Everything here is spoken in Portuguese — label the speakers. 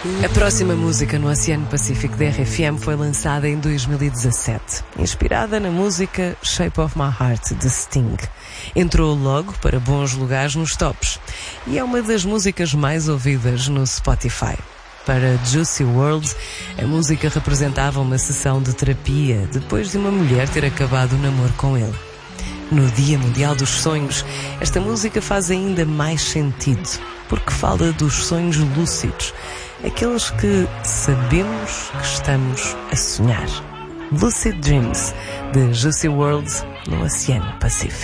Speaker 1: A próxima música no Oceano Pacífico da RFM foi lançada em 2017, inspirada na música Shape of My Heart, de Sting. Entrou logo para bons lugares nos tops e é uma das músicas mais ouvidas no Spotify. Para Juicy WRLD, a música representava uma sessão de terapia depois de uma mulher ter acabado o namoro com ele. No Dia Mundial dos Sonhos, esta música faz ainda mais sentido, porque fala dos sonhos lúcidos, aqueles que sabemos que estamos a sonhar. Lucid Dreams, de Juicy WRLD, no Oceano Pacífico.